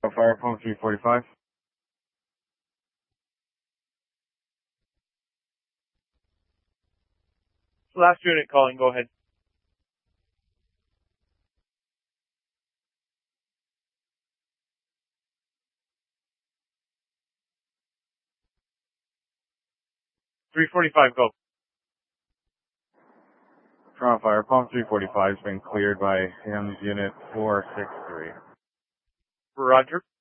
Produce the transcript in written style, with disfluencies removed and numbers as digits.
Fire phone 345. Last unit calling, go ahead. .345, go. Toronto Fire phone 345 has been cleared by HIMS unit 463. Roger.